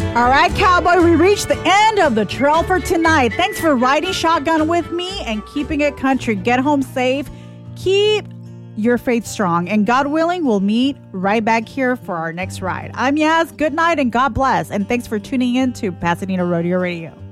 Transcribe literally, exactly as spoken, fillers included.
All right, cowboy, we reached the end of the trail for tonight. Thanks for riding shotgun with me and keeping it country. Get home safe. Keep your faith strong. And God willing, we'll meet right back here for our next ride. I'm Yaz. Good night and God bless. And thanks for tuning in to Pasadena Rodeo Radio.